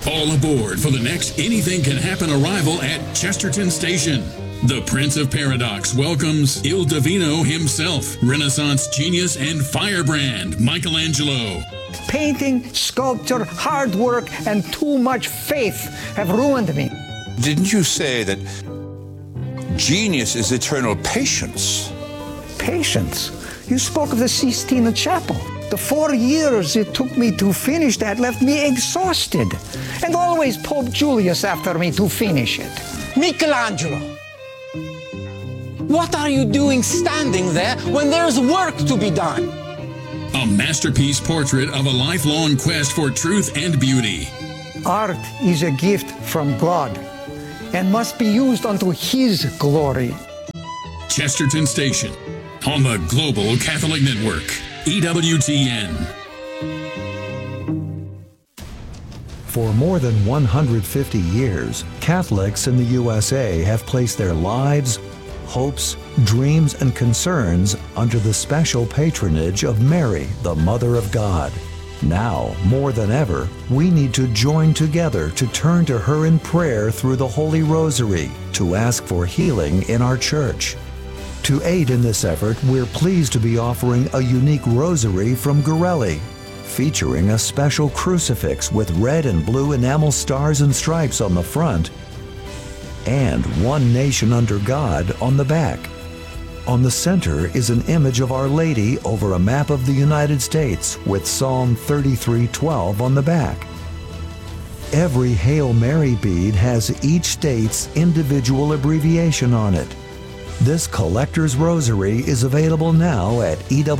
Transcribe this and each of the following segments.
All aboard for the next Anything Can Happen arrival at Chesterton Station. The Prince of Paradox welcomes Il Divino himself, Renaissance genius and firebrand Michelangelo. Painting, sculpture, hard work, and too much faith have ruined me. Didn't you say that genius is eternal patience? Patience? You spoke of the Sistine Chapel. The 4 years it took me to finish that left me exhausted. And always Pope Julius after me to finish it. Michelangelo! What are you doing standing there when there's work to be done? A masterpiece portrait of a lifelong quest for truth and beauty. Art is a gift from God and must be used unto His glory. Chesterton Station on the Global Catholic Network, EWTN. For more than 150 years, Catholics in the USA have placed their lives, hopes, dreams, and concerns under the special patronage of Mary, the Mother of God. Now, more than ever, we need to join together to turn to her in prayer through the Holy Rosary to ask for healing in our church. To aid in this effort, we're pleased to be offering a unique rosary from Gorelli, featuring a special crucifix with red and blue enamel stars and stripes on the front, and One Nation Under God on the back. On the center is an image of Our Lady over a map of the United States with Psalm 33:12 on the back. Every Hail Mary bead has each state's individual abbreviation on it. This collector's rosary is available now at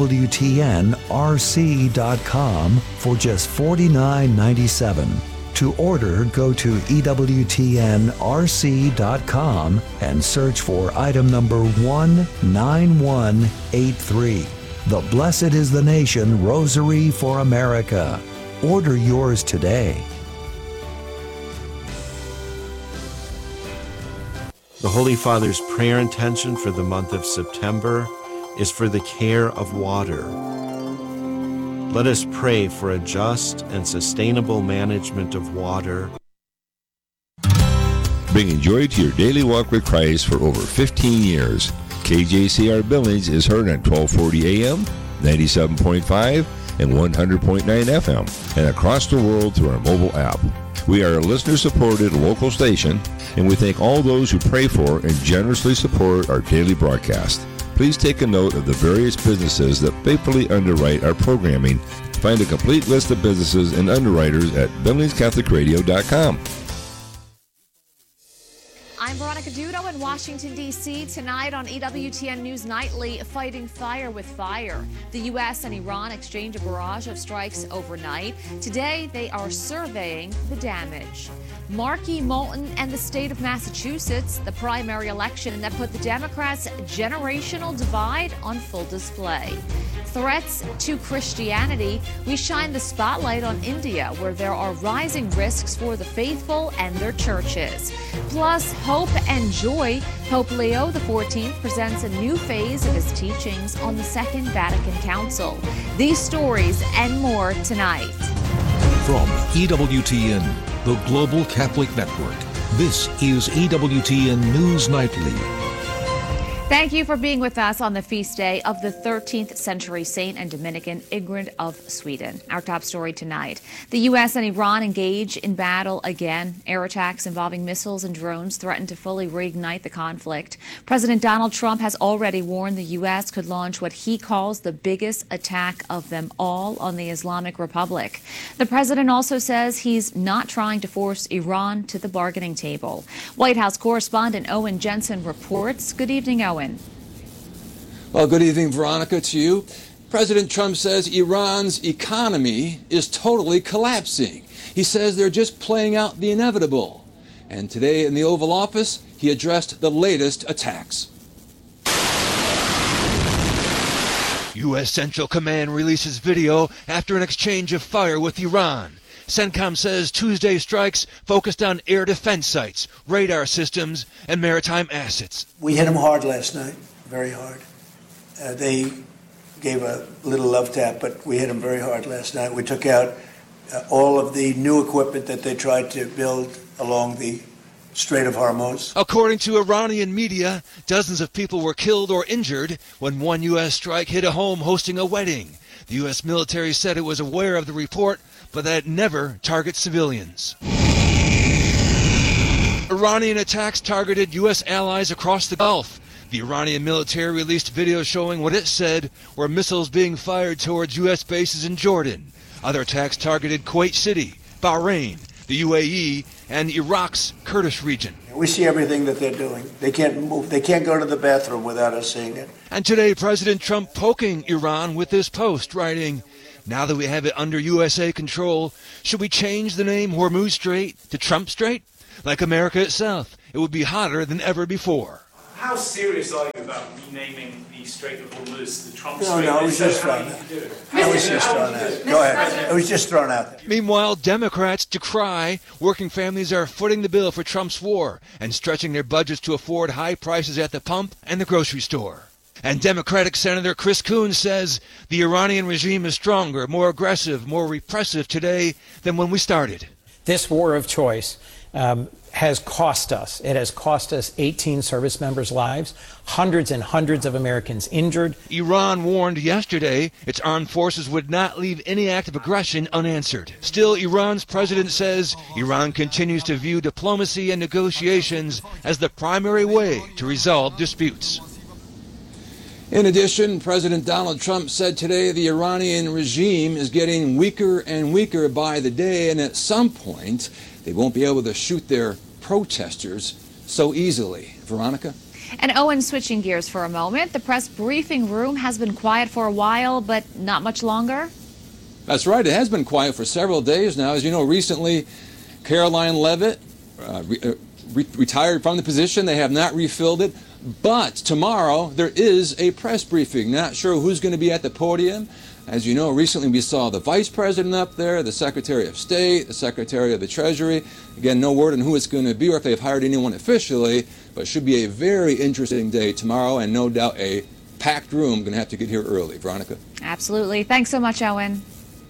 EWTNRC.com for just $49.97. To order, go to EWTNRC.com and search for item number 19183. The Blessed is the Nation Rosary for America. Order yours today. The Holy Father's prayer intention for the month of September is for the care of water. Let us pray for a just and sustainable management of water. Bringing joy to your daily walk with Christ for over 15 years. KJCR Billings is heard on 1240 AM, 97.5, and 100.9 FM, and across the world through our mobile app. We are a listener-supported local station, and we thank all those who pray for and generously support our daily broadcast. Please take a note of the various businesses that faithfully underwrite our programming. Find a complete list of businesses and underwriters at BillingsCatholicRadio.com. I'm Veronica Dudo in Washington, D.C. Tonight on EWTN News Nightly, fighting fire with fire. The U.S. and Iran exchange a barrage of strikes overnight. Today, they are surveying the damage. Markey Moulton and the state of Massachusetts, the primary election that put the Democrats' generational divide on full display. Threats to Christianity, we shine the spotlight on India, where there are rising risks for the faithful and their churches. Plus, hope and joy. Pope Leo XIV presents a new phase of his teachings on the Second Vatican Council. These stories and more tonight. From EWTN, the Global Catholic Network, this is EWTN News Nightly. Thank you for being with us on the feast day of the 13th century saint and Dominican Ingrid of Sweden. Our top story tonight. The U.S. and Iran engage in battle again. Air attacks involving missiles and drones threaten to fully reignite the conflict. President Donald Trump has already warned the U.S. could launch what he calls the biggest attack of them all on the Islamic Republic. The president also says he's not trying to force Iran to the bargaining table. White House correspondent Owen Jensen reports. Good evening, Owen. Well, good evening, Veronica, to you. President Trump says Iran's economy is totally collapsing. He says they're just playing out the inevitable. And today in the Oval Office, he addressed the latest attacks. U.S. Central Command releases video after an exchange of fire with Iran. CENTCOM says Tuesday strikes focused on air defense sites, radar systems, and maritime assets. We hit them hard last night, very hard. They gave a little love tap, but we hit them very hard last night. We took out all of the new equipment that they tried to build along the Strait of Hormuz. According to Iranian media, dozens of people were killed or injured when one U.S. strike hit a home hosting a wedding. The U.S. military said it was aware of the report, but that it never targets civilians. Iranian attacks targeted U.S. allies across the Gulf. The Iranian military released video showing what it said were missiles being fired towards U.S. bases in Jordan. Other attacks targeted Kuwait City, Bahrain, the UAE, and Iraq's Kurdish region. We see everything that they're doing. They can't move. They can't go to the bathroom without us seeing it. And today, President Trump poking Iran with this post, writing, "Now that we have it under USA control, should we change the name Hormuz Strait to Trump Strait? Like America itself, it would be hotter than ever before." How serious are you about renaming the Strait of Hormuz the Trump No, Strait? it was just thrown out. It was just thrown out. Go ahead. It was just thrown out there. Meanwhile, Democrats decry working families are footing the bill for Trump's war and stretching their budgets to afford high prices at the pump and the grocery store. And Democratic Senator Chris Coons says the Iranian regime is stronger, more aggressive, more repressive today than when we started. This war of choice has cost us. It has cost us 18 service members' lives, hundreds and hundreds of Americans injured. Iran warned yesterday its armed forces would not leave any act of aggression unanswered. Still, Iran's president says Iran continues to view diplomacy and negotiations as the primary way to resolve disputes. In addition, President Donald Trump said today the Iranian regime is getting weaker and weaker by the day, and at some point they won't be able to shoot their protesters so easily. Veronica? And Owen, switching gears for a moment, the press briefing room has been quiet for a while, but not much longer. That's right. It has been quiet for several days now. As you know, recently Caroline Leavitt retired from the position. They have not refilled it. But tomorrow there is a press briefing. Not sure who's going to be at the podium. As you know, recently we saw the Vice President up there, the Secretary of State, the Secretary of the Treasury. Again, no word on who it's going to be or if they've hired anyone officially, but it should be a very interesting day tomorrow and no doubt a packed room. Going to have to get here early. Veronica? Absolutely. Thanks so much, Owen.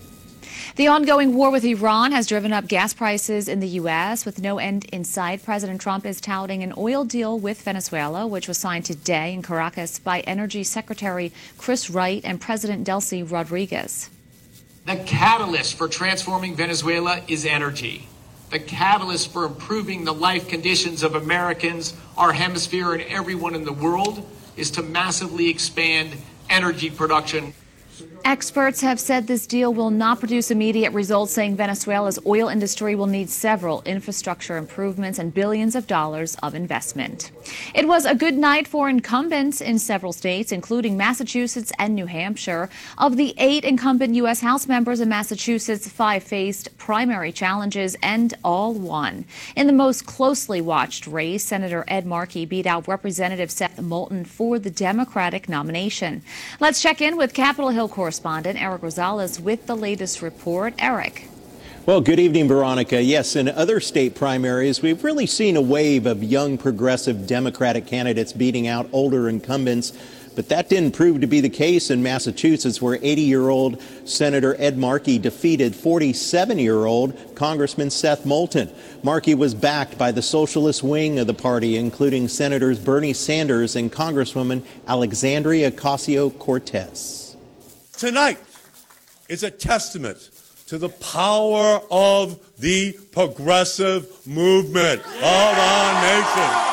The ongoing war with Iran has driven up gas prices in the U.S. with no end in sight. President Trump is touting an oil deal with Venezuela, which was signed today in Caracas by Energy Secretary Chris Wright and President Delcy Rodriguez. The catalyst for transforming Venezuela is energy. The catalyst for improving the life conditions of Americans, our hemisphere, and everyone in the world is to massively expand energy production. Experts have said this deal will not produce immediate results, saying Venezuela's oil industry will need several infrastructure improvements and billions of dollars of investment. It was a good night for incumbents in several states, including Massachusetts and New Hampshire. Of the 8 incumbent U.S. House members in Massachusetts, 5 faced primary challenges and all won. In the most closely watched race, Senator Ed Markey beat out Representative Seth Moulton for the Democratic nomination. Let's check in with Capitol Hill correspondent Eric Rosales with the latest report. Eric. Well, good evening, Veronica. Yes, in other state primaries, we've really seen a wave of young progressive Democratic candidates beating out older incumbents. But that didn't prove to be the case in Massachusetts, where 80-year-old Senator Ed Markey defeated 47-year-old Congressman Seth Moulton. Markey was backed by the socialist wing of the party, including Senators Bernie Sanders and Congresswoman Alexandria Ocasio-Cortez. Tonight is a testament to the power of the progressive movement of our nation.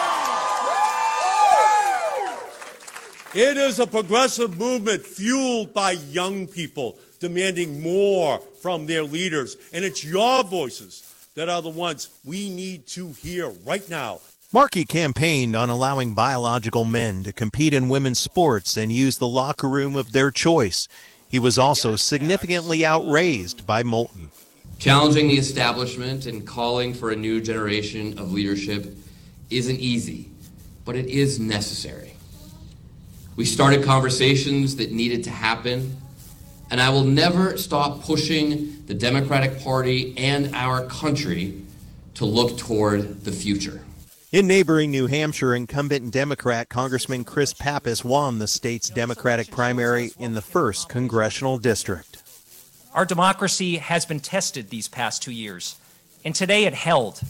It is a progressive movement fueled by young people demanding more from their leaders. And it's your voices that are the ones we need to hear right now. Markey campaigned on allowing biological men to compete in women's sports and use the locker room of their choice. He was also significantly outraised by Moulton. Challenging the establishment and calling for a new generation of leadership isn't easy, but it is necessary. We started conversations that needed to happen, and I will never stop pushing the Democratic Party and our country to look toward the future. In neighboring New Hampshire, incumbent Democrat Congressman Chris Pappas won the state's Democratic primary in the 1st Congressional District. Our democracy has been tested these past 2 years, and today it held.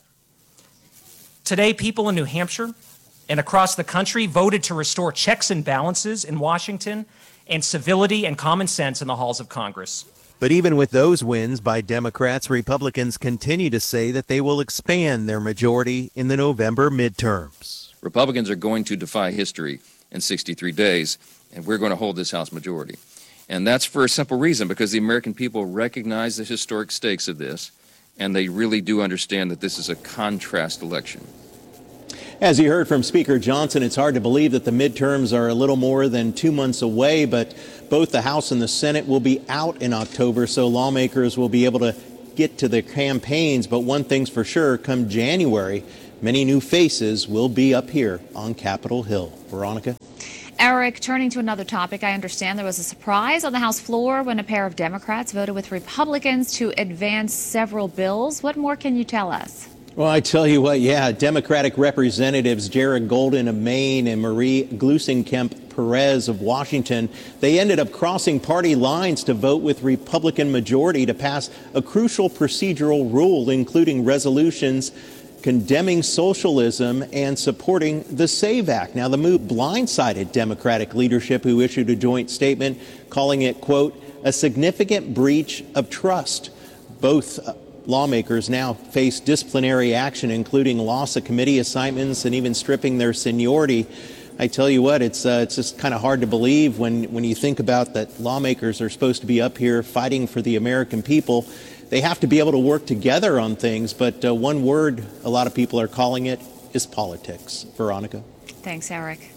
Today, people in New Hampshire and across the country voted to restore checks and balances in Washington and civility and common sense in the halls of Congress. But even with those wins by Democrats, Republicans continue to say that they will expand their majority in the November midterms. Republicans are going to defy history in 63 days, and we're going to hold this House majority. And that's for a simple reason, because the American people recognize the historic stakes of this, and they really do understand that this is a contrast election. As you heard from Speaker Johnson, it's hard to believe that the midterms are a little more than 2 months away, but both the House and the Senate will be out in October, so lawmakers will be able to get to their campaigns. But one thing's for sure, come January, many new faces will be up here on Capitol Hill. Veronica? Eric, turning to another topic, I understand there was a surprise on the House floor when a pair of Democrats voted with Republicans to advance several bills. What more can you tell us? Well, I tell you what, yeah, Democratic Representatives Jared Golden of Maine and Marie Gluesenkamp Perez of Washington, they ended up crossing party lines to vote with Republican majority to pass a crucial procedural rule, including resolutions condemning socialism and supporting the SAVE Act. Now, the move blindsided Democratic leadership, who issued a joint statement calling it, quote, a significant breach of trust. Both lawmakers now face disciplinary action, including loss of committee assignments and even stripping their seniority. I tell you what, it's just kind of hard to believe when you think about that lawmakers are supposed to be up here fighting for the American people. They have to be able to work together on things, but one word a lot of people are calling it is politics. Veronica? Thanks, Eric.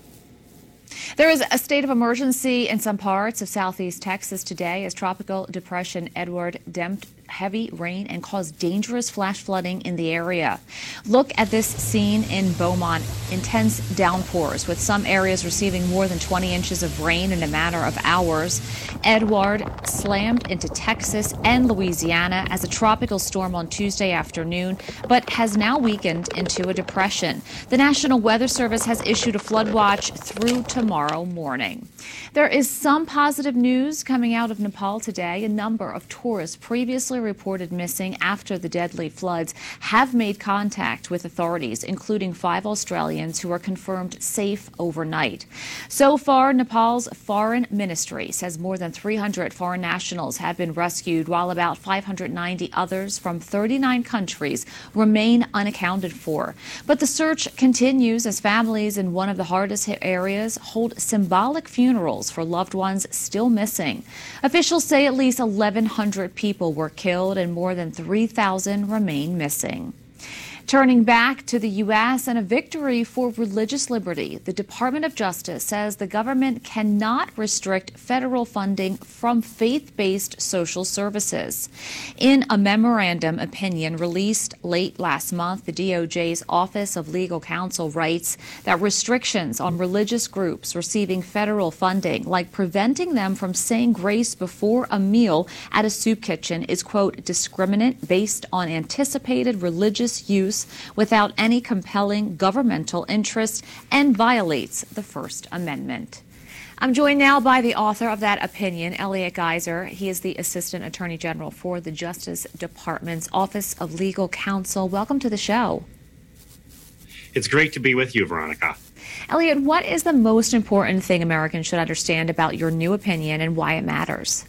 There is a state of emergency in some parts of southeast Texas today as Tropical Depression Edward dumped heavy rain and caused dangerous flash flooding in the area. Look at this scene in Beaumont. Intense downpours, with some areas receiving more than 20 inches of rain in a matter of hours. Edward slammed into Texas and Louisiana as a tropical storm on Tuesday afternoon, but has now weakened into a depression. The National Weather Service has issued a flood watch through tomorrow morning. There is some positive news coming out of Nepal today. A number of tourists previously reported missing after the deadly floods have made contact with authorities, including 5 Australians who are confirmed safe overnight. So far, Nepal's foreign ministry says more than 300 foreign nationals have been rescued, while about 590 others from 39 countries remain unaccounted for. But the search continues as families in one of the hardest hit areas hold symbolic funerals for loved ones still missing. Officials say at least 1,100 people were killed and more than 3,000 remain missing. Turning back to the U.S. and a victory for religious liberty, the Department of Justice says the government cannot restrict federal funding from faith-based social services. In a memorandum opinion released late last month, the DOJ's Office of Legal Counsel writes that restrictions on religious groups receiving federal funding, like preventing them from saying grace before a meal at a soup kitchen, is, quote, discriminate based on anticipated religious use without any compelling governmental interest and violates the First Amendment. I'm joined now by the author of that opinion, Elliot Geiser. He is the Assistant Attorney General for the Justice Department's Office of Legal Counsel. Welcome to the show. It's great to be with you, Veronica. Elliot, what is the most important thing Americans should understand about your new opinion and why it matters?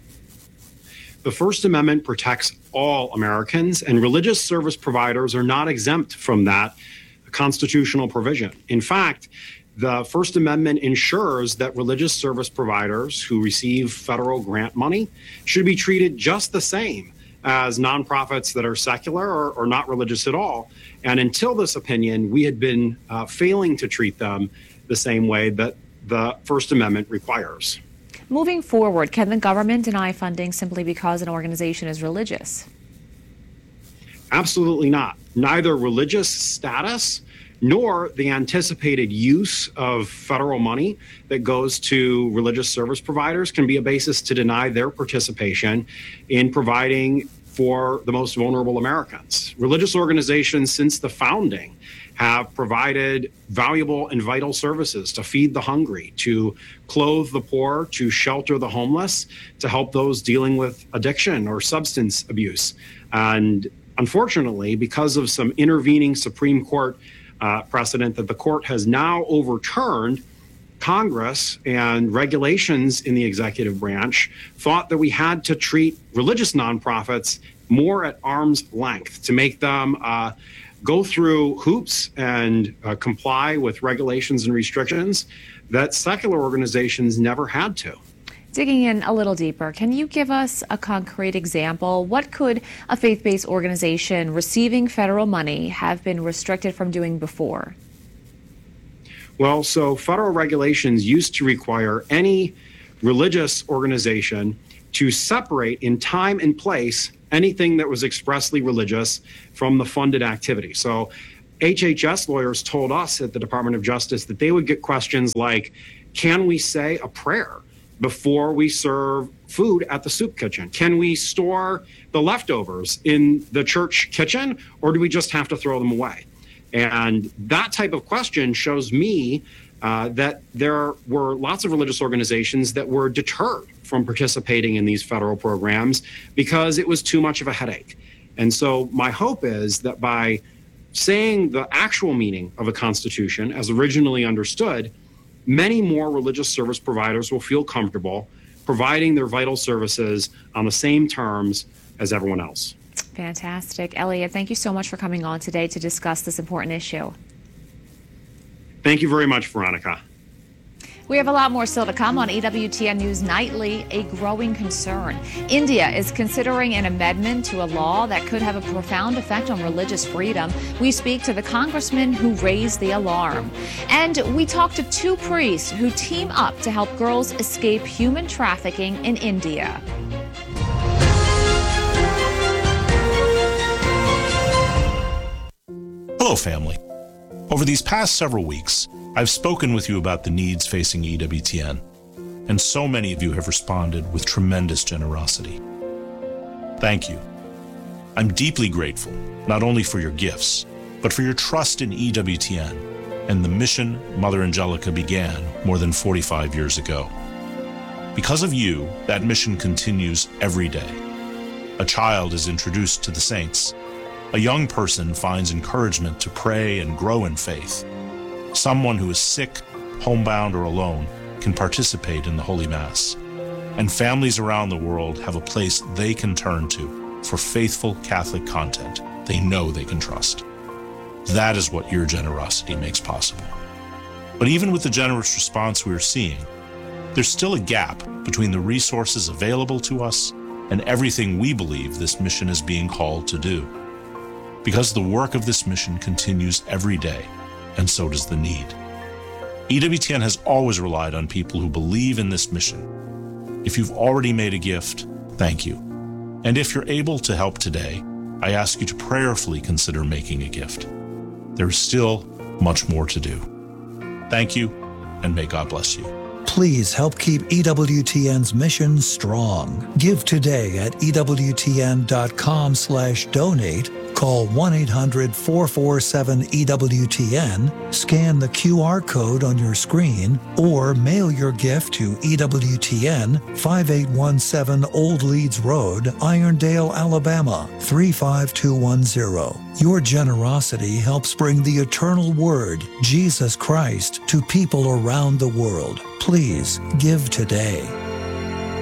The First Amendment protects all Americans, and religious service providers are not exempt from that constitutional provision. In fact, the First Amendment ensures that religious service providers who receive federal grant money should be treated just the same as nonprofits that are secular or not religious at all. And until this opinion, we had been failing to treat them the same way that the First Amendment requires. Moving forward, can the government deny funding simply because an organization is religious? Absolutely not. Neither religious status nor the anticipated use of federal money that goes to religious service providers can be a basis to deny their participation in providing for the most vulnerable Americans. Religious organizations since the founding have provided valuable and vital services to feed the hungry, to clothe the poor, to shelter the homeless, to help those dealing with addiction or substance abuse. And unfortunately, because of some intervening Supreme Court precedent that the court has now overturned, Congress and regulations in the executive branch thought that we had to treat religious nonprofits more at arm's length, to make them go through hoops and comply with regulations and restrictions that secular organizations never had to. Digging in a little deeper, can you give us a concrete example? What could a faith-based organization receiving federal money have been restricted from doing before? Well, so federal regulations used to require any religious organization to separate in time and place anything that was expressly religious from the funded activity. So HHS lawyers told us at the Department of Justice that they would get questions like, can we say a prayer before we serve food at the soup kitchen? Can we store the leftovers in the church kitchen, or do we just have to throw them away? And that type of question shows me that there were lots of religious organizations that were deterred from participating in these federal programs because it was too much of a headache. And so my hope is that by saying the actual meaning of a constitution as originally understood, many more religious service providers will feel comfortable providing their vital services on the same terms as everyone else. Fantastic. Elliot, thank you so much for coming on today to discuss this important issue. Thank you very much, Veronica. We have a lot more still to come on EWTN News Nightly, a growing concern. India is considering an amendment to a law that could have a profound effect on religious freedom. We speak to the congressman who raised the alarm. And we talk to two priests who team up to help girls escape human trafficking in India. Hello, family. Over these past several weeks, I've spoken with you about the needs facing EWTN, and so many of you have responded with tremendous generosity. Thank you. I'm deeply grateful, not only for your gifts, but for your trust in EWTN and the mission Mother Angelica began more than 45 years ago. Because of you, that mission continues every day. A child is introduced to the saints. A young person finds encouragement to pray and grow in faith. Someone who is sick, homebound, or alone can participate in the Holy Mass. And families around the world have a place they can turn to for faithful Catholic content they know they can trust. That is what your generosity makes possible. But even with the generous response we are seeing, there's still a gap between the resources available to us and everything we believe this mission is being called to do. Because the work of this mission continues every day, and so does the need. EWTN has always relied on people who believe in this mission. If you've already made a gift, thank you. And if you're able to help today, I ask you to prayerfully consider making a gift. There is still much more to do. Thank you, and may God bless you. Please help keep EWTN's mission strong. Give today at EWTN.com/donate. Call 1-800-447-EWTN, scan the QR code on your screen, or mail your gift to EWTN, 5817 Old Leeds Road, Irondale, Alabama, 35210. Your generosity helps bring the eternal word, Jesus Christ, to people around the world. Please give today.